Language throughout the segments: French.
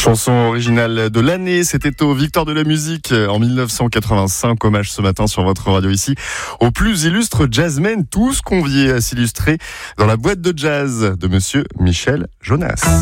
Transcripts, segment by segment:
Chanson originale de l'année, c'était aux Victoires de la musique en 1985. Hommage ce matin sur votre radio ici aux plus illustres jazzmen, tous conviés à s'illustrer dans la boîte de jazz de monsieur Michel Jonas.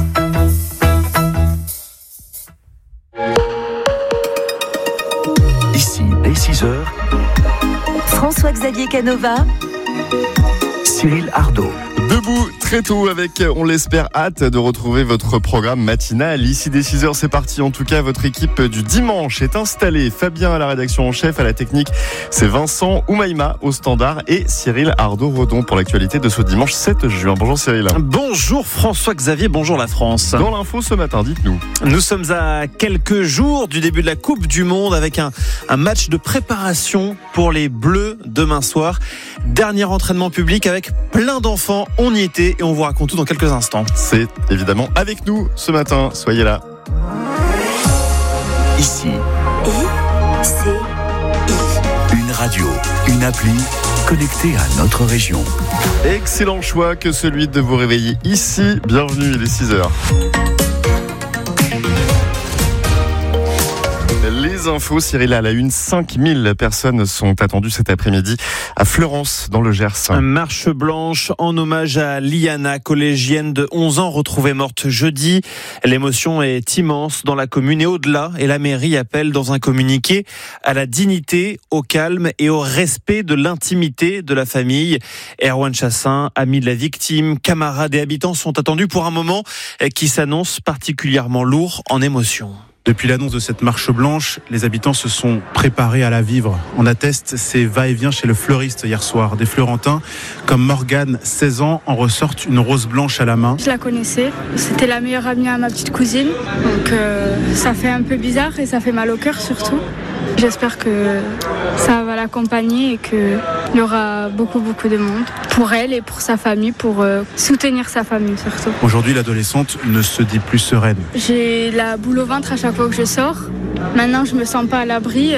Ici, dès 6h, François-Xavier Canova, Cyril Ardo. Debout très tôt avec, on l'espère, hâte de retrouver votre programme matinal. Ici dès 6h, c'est parti. En tout cas, votre équipe du dimanche est installée. Fabien à la rédaction en chef, à la technique, c'est Vincent Oumaïma au standard et Cyril Ardo-Redon pour l'actualité de ce dimanche 7 juin. Bonjour Cyril. Bonjour François-Xavier, bonjour la France. Dans l'info ce matin, dites-nous. Nous sommes à quelques jours du début de la Coupe du Monde avec un match de préparation pour les Bleus demain soir. Dernier entraînement public avec plein d'enfants. On y était et on vous raconte tout dans quelques instants. C'est évidemment avec nous ce matin. Soyez là. Ici, une radio, une appli connectée à notre région. Excellent choix que celui de vous réveiller ici. Bienvenue, il est 6h. Les infos, Cyril, à la une, 5000 personnes sont attendues cet après-midi à Fleurance, dans le Gers. Marche blanche en hommage à Liana, collégienne de 11 ans retrouvée morte jeudi. L'émotion est immense dans la commune et au-delà. Et la mairie appelle dans un communiqué à la dignité, au calme et au respect de l'intimité de la famille. Erwan Chassin, ami de la victime, camarades et habitants sont attendus pour un moment qui s'annonce particulièrement lourd en émotion. Depuis l'annonce de cette marche blanche, les habitants se sont préparés à la vivre. On atteste ces va-et-vient chez le fleuriste hier soir. Des Florentins, comme Morgane, 16 ans, en ressortent une rose blanche à la main. Je la connaissais, c'était la meilleure amie à ma petite cousine. Donc ça fait un peu bizarre et ça fait mal au cœur surtout. J'espère que ça va l'accompagner et qu'il y aura beaucoup de monde pour elle et pour sa famille, pour soutenir sa famille surtout. Aujourd'hui, l'adolescente ne se dit plus sereine. J'ai la boule au ventre à chaque fois que je sors. Maintenant, je me sens pas à l'abri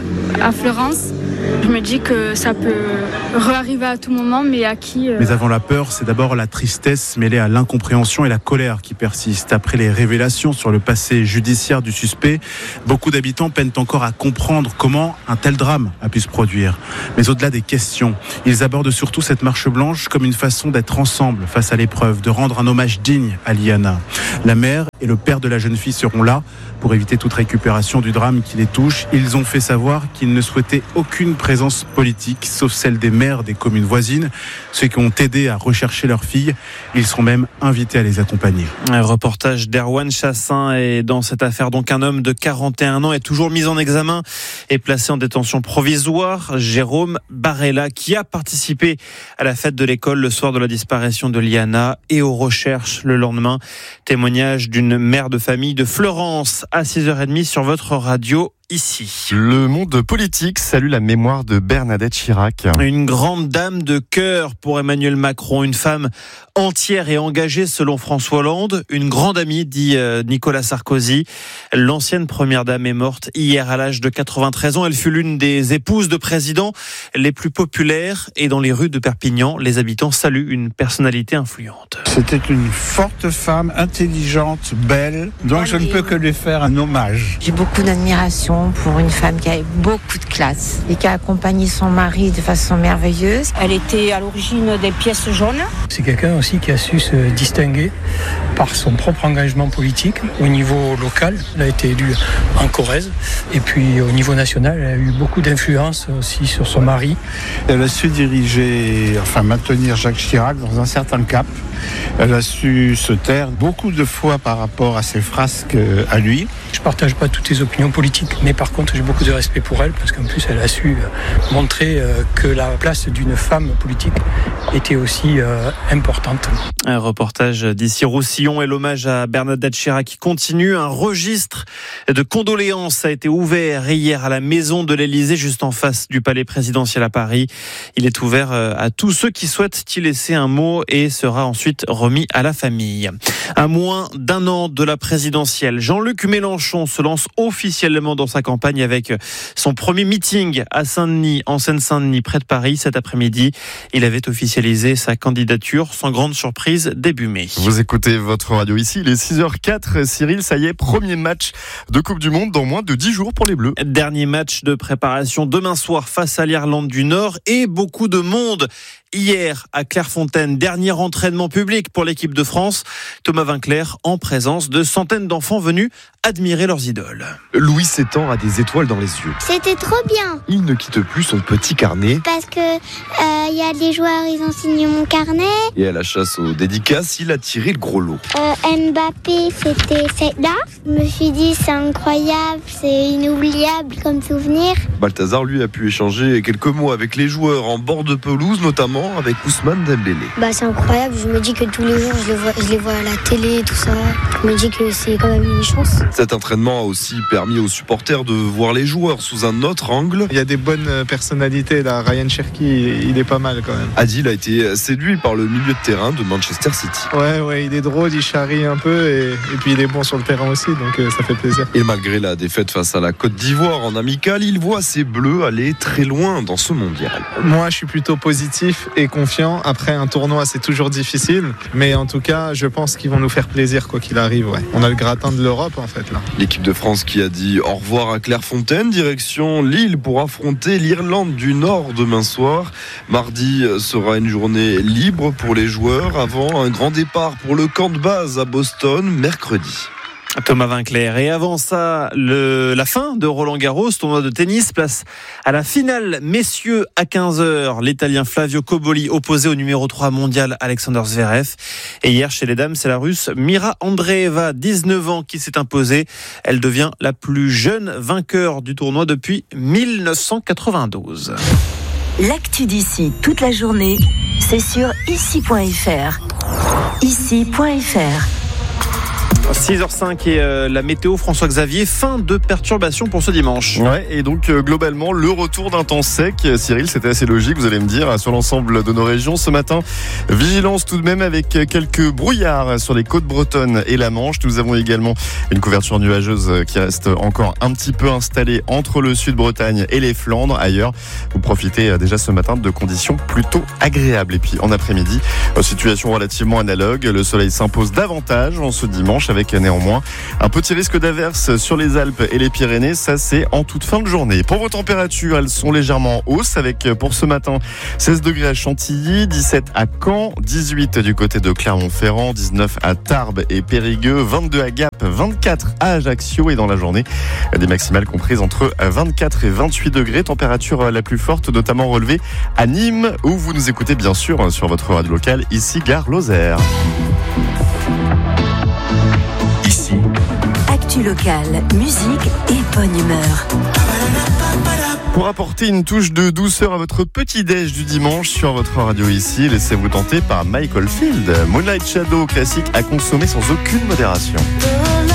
à Fleurance. Je me dis que ça peut re-arriver à tout moment, mais à qui Mais avant la peur, c'est d'abord la tristesse mêlée à l'incompréhension et la colère qui persistent. Après les révélations sur le passé judiciaire du suspect, beaucoup d'habitants peinent encore à comprendre comment un tel drame a pu se produire. Mais au-delà des questions, ils abordent surtout cette marche blanche comme une façon d'être ensemble face à l'épreuve, de rendre un hommage digne à Liana. La mère et le père de la jeune fille seront là pour éviter toute récupération du drame qui les touche. Ils ont fait savoir qu'ils ne souhaitaient aucune présence politique, sauf celle des maires des communes voisines, ceux qui ont aidé à rechercher leur fille. Ils seront même invités à les accompagner. Un reportage d'Erwan Chassin. Et dans cette affaire, donc, un homme de 41 ans est toujours mis en examen et placé en détention provisoire. Jérôme Barella, qui a participé à la fête de l'école le soir de la disparition de Liana et aux recherches le lendemain. Témoignage d'une mère de famille de Fleurance à 6h30 sur votre radio. Ici. Le monde politique salue la mémoire de Bernadette Chirac. Une grande dame de cœur pour Emmanuel Macron, une femme entière et engagée selon François Hollande, une grande amie, dit Nicolas Sarkozy. L'ancienne première dame est morte hier à l'âge de 93 ans. Elle fut l'une des épouses de présidents les plus populaires et dans les rues de Perpignan, les habitants saluent une personnalité influente. C'était une forte femme, intelligente, belle, donc je ne peux que lui faire un hommage. J'ai beaucoup d'admiration pour une femme qui avait beaucoup de classe et qui a accompagné son mari de façon merveilleuse. Elle était à l'origine des pièces jaunes. C'est quelqu'un aussi qui a su se distinguer par son propre engagement politique au niveau local. Elle a été élue en Corrèze et puis au niveau national, elle a eu beaucoup d'influence aussi sur son mari. Elle a su maintenir Jacques Chirac dans un certain cap. Elle a su se taire beaucoup de fois par rapport à ses frasques à lui. Je ne partage pas toutes ses opinions politiques, mais par contre j'ai beaucoup de respect pour elle parce qu'en plus elle a su montrer que la place d'une femme politique était aussi importante. Un reportage d'ici Roussillon et l'hommage à Bernadette Chirac qui continue. Un registre de condoléances a été ouvert hier à la maison de l'Élysée, juste en face du palais présidentiel à Paris. Il est ouvert à tous ceux qui souhaitent y laisser un mot et sera ensuite ensuite remis à la famille. À moins d'un an de la présidentielle, Jean-Luc Mélenchon se lance officiellement dans sa campagne avec son premier meeting à Saint-Denis, en Seine-Saint-Denis, près de Paris, cet après-midi. Il avait officialisé sa candidature sans grande surprise début mai. Vous écoutez votre radio ici, il est 6h04. Cyril, ça y est, premier match de Coupe du Monde dans moins de 10 jours pour les Bleus. Dernier match de préparation demain soir face à l'Irlande du Nord et beaucoup de monde. Hier, à Clairefontaine, dernier entraînement public pour l'équipe de France. Thomas Vinclair, en présence de centaines d'enfants venus admirer leurs idoles. Louis, 7 ans, a des étoiles dans les yeux. C'était trop bien. Il ne quitte plus son petit carnet. Parce que y a des joueurs, ils ont signé mon carnet. Et à la chasse aux dédicaces, il a tiré le gros lot. Mbappé, c'était là. Je me suis dit, c'est incroyable, c'est inoubliable comme souvenir. Balthazar, lui, a pu échanger quelques mots avec les joueurs en bord de pelouse, notamment avec Ousmane Dembélé. C'est incroyable, je me dis que tous les jours, je les vois à la télé, tout ça. Je me dis que c'est quand même une chance. Cet entraînement a aussi permis aux supporters de voir les joueurs sous un autre angle. Il y a des bonnes personnalités là. Ryan Cherki, il est pas mal quand même. Adil a été séduit par le milieu de terrain de Manchester City. Ouais, il est drôle, il charrie un peu et puis il est bon sur le terrain aussi, donc ça fait plaisir. Et malgré la défaite face à la Côte d'Ivoire en amical, il voit ses Bleus aller très loin dans ce mondial. Moi, je suis plutôt positif et confiant. Après un tournoi, c'est toujours difficile, mais en tout cas, je pense qu'ils vont nous faire plaisir quoi qu'il arrive. Ouais. On a le gratin de l'Europe en fait là. L'équipe de France qui a dit au revoir à Clairefontaine, direction Lille pour affronter l'Irlande du Nord demain soir. Mardi sera une journée libre pour les joueurs avant un grand départ pour le camp de base à Boston mercredi. Thomas Vinclair. Et avant ça, la fin de Roland-Garros, tournoi de tennis, place à la finale messieurs à 15h. L'Italien Flavio Cobolli opposé au numéro 3 mondial Alexander Zverev. Et hier, chez les dames, c'est la Russe Mira Andreeva, 19 ans, qui s'est imposée. Elle devient la plus jeune vainqueur du tournoi depuis 1992. L'actu d'ici toute la journée, c'est sur ici.fr. Ici.fr. 6h05 et la météo, François-Xavier, fin de perturbation pour ce dimanche. Ouais, et donc globalement le retour d'un temps sec. Cyril, c'était assez logique, vous allez me dire, sur l'ensemble de nos régions ce matin. Vigilance tout de même avec quelques brouillards sur les côtes bretonnes et la Manche. Nous avons également une couverture nuageuse qui reste encore un petit peu installée entre le Sud-Bretagne et les Flandres. Ailleurs, vous profitez déjà ce matin de conditions plutôt agréables. Et puis en après-midi, situation relativement analogue. Le soleil s'impose davantage en ce dimanche avec néanmoins un petit risque d'averse sur les Alpes et les Pyrénées. Ça, c'est en toute fin de journée. Pour vos températures, elles sont légèrement en hausse avec pour ce matin 16 degrés à Chantilly, 17 à Caen, 18 du côté de Clermont-Ferrand, 19 à Tarbes et Périgueux, 22 à Gap, 24 à Ajaccio et dans la journée, des maximales comprises entre 24 et 28 degrés. Température la plus forte notamment relevée à Nîmes où vous nous écoutez bien sûr sur votre radio locale, ici Gare Lozère. Ici, actu locale, musique et bonne humeur. Pour apporter une touche de douceur à votre petit-déj du dimanche sur votre radio ici, laissez-vous tenter par Michael Field. Moonlight Shadow, classique à consommer sans aucune modération.